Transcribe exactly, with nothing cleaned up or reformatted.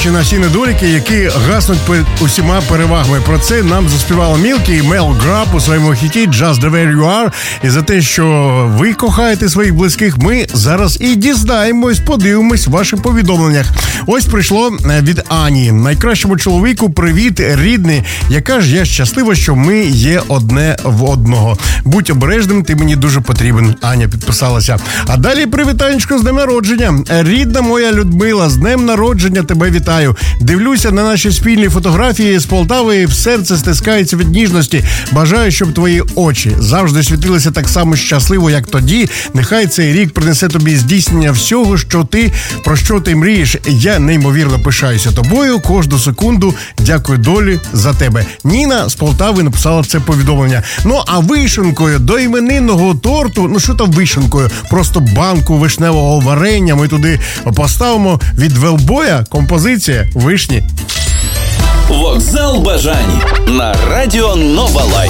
незважаючи на всі недоліки, які гаснуть перед усіма перевагами. Про це нам заспівала Мілкі і Мел Граб у своєму хіті «Just the way you are». І за те, що ви кохаєте своїх близьких, ми зараз і дізнаємось, подивимось в ваших повідомленнях. Ось прийшло від Ані. Найкращому чоловіку привіт, рідний. Яка ж я щаслива, що ми є одне в одного. Будь обережним, ти мені дуже потрібен. Аня підписалася. А далі привітанечко з днем народження. Рідна моя Людмила, з днем народження тебе вітаю. Дивлюся на наші спільні фотографії з Полтави і в серце стискається від ніжності. Бажаю, щоб твої очі завжди світилися так само щасливо, як тоді. Нехай цей рік принесе тобі здійснення всього, що ти, про що ти мрієш. Я неймовірно пишаюся тобою кожну секунду. Дякую долі за тебе. Ніна з Полтави написала це повідомлення. Ну, а вишенкою до іменинного торту, ну що там вишенкою, просто банку вишневого варення ми туди поставимо від Велбоя композиція «Вишні». Вокзал бажань на радіо Нова Лайф.